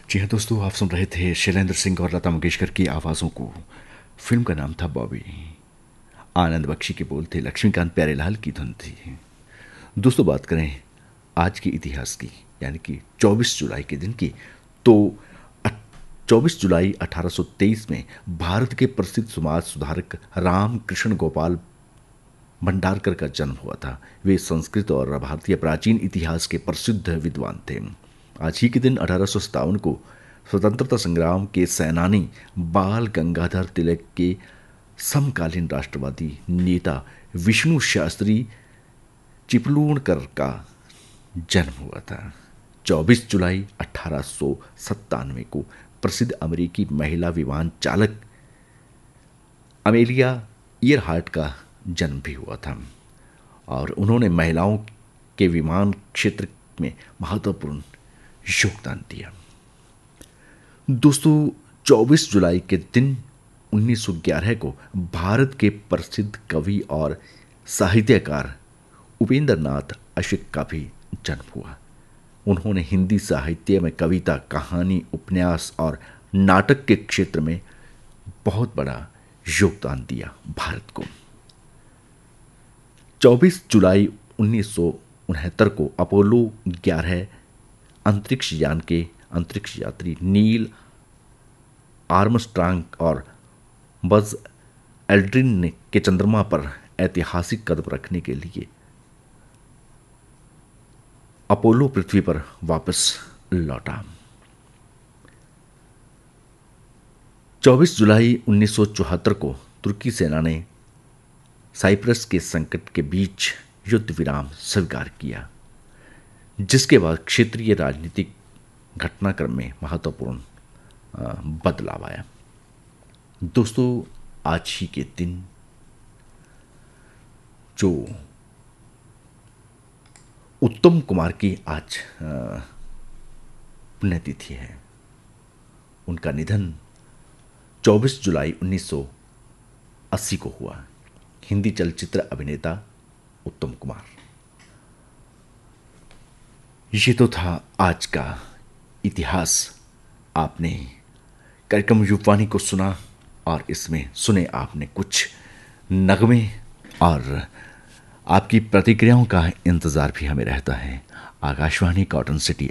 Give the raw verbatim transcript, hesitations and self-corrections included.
जी हाँ दोस्तों, आप सुन रहे थे शैलेंद्र सिंह और लता मंगेशकर की आवाज़ों को। फिल्म का नाम था बॉबी। आनंद बख्शी के बोल थे, लक्ष्मीकांत प्यारेलाल की धुन थी। दोस्तों, बात करें आज के इतिहास की, यानी कि चौबीस जुलाई के दिन की, तो चौबीस जुलाई अठारह सौ तेईस में भारत के प्रसिद्ध समाज सुधारक रामकृष्ण गोपाल भंडारकर का जन्म हुआ था। वे संस्कृत और भारतीय प्राचीन इतिहास के प्रसिद्ध विद्वान थे। आज ही के दिन अठारह सौ सत्तावन को स्वतंत्रता संग्राम के सेनानी बाल गंगाधर तिलक के समकालीन राष्ट्रवादी नेता विष्णु शास्त्री चिपलूणकर का जन्म हुआ था। चौबीस जुलाई अठारह सौ सत्तानवे को प्रसिद्ध अमेरिकी महिला विमान चालक अमेलिया ईयरहार्ट का जन्म भी हुआ था और उन्होंने महिलाओं के विमान क्षेत्र में महत्वपूर्ण योगदान दिया। दोस्तों, चौबीस जुलाई के दिन उन्नीस सौ ग्यारह को भारत के प्रसिद्ध कवि और साहित्यकार उपेंद्र नाथ अशोक का भी जन्म हुआ। उन्होंने हिंदी साहित्य में कविता, कहानी, उपन्यास और नाटक के क्षेत्र में बहुत बड़ा योगदान दिया भारत को। चौबीस जुलाई उन्नीस सौ उनहत्तर को अपोलो ग्यारह अंतरिक्ष यान के अंतरिक्ष यात्री नील आर्मस्ट्रांग और बज एल्ड्रिन ने के चंद्रमा पर ऐतिहासिक कदम रखने के लिए अपोलो पृथ्वी पर वापस लौटा। चौबीस जुलाई उन्नीस सौ चौहत्तर को तुर्की सेना ने साइप्रस के संकट के बीच युद्ध विराम स्वीकार किया, जिसके बाद क्षेत्रीय राजनीतिक घटनाक्रम में महत्वपूर्ण बदलाव आया। दोस्तों, आज ही के दिन जो उत्तम कुमार की आज पुण्यतिथि है, उनका निधन चौबीस जुलाई उन्नीस सौ अस्सी को हुआ। हिंदी चलचित्र अभिनेता उत्तम कुमार। ये तो था आज का इतिहास। आपने कार्यक्रम युववाणी को सुना और इसमें सुने आपने कुछ नगमे, और आपकी प्रतिक्रियाओं का इंतज़ार भी हमें रहता है। Akashvani cotton city